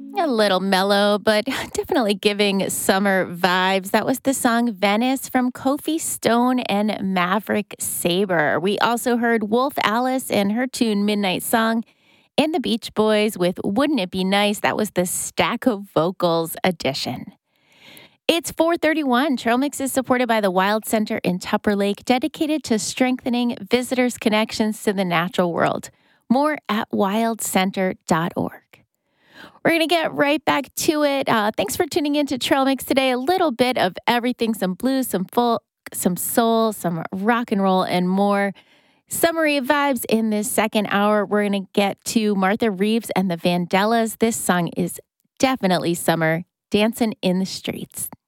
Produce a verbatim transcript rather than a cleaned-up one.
A little mellow, but definitely giving summer vibes. That was the song Venice from Kofi Stone and Maverick Sabre. We also heard Wolf Alice and her tune Midnight Song, and the Beach Boys with Wouldn't It Be Nice? That was the Stack of Vocals edition. It's four thirty-one. Trail Mix is supported by the Wild Center in Tupper Lake, dedicated to strengthening visitors' connections to the natural world. More at wild center dot org. We're going to get right back to it. Uh, thanks for tuning in to Trail Mix today. A little bit of everything, some blues, some folk, some soul, some rock and roll, and more. Summary vibes in this second hour. We're going to get to Martha Reeves and the Vandellas. This song is definitely summer, Dancing in the Streets.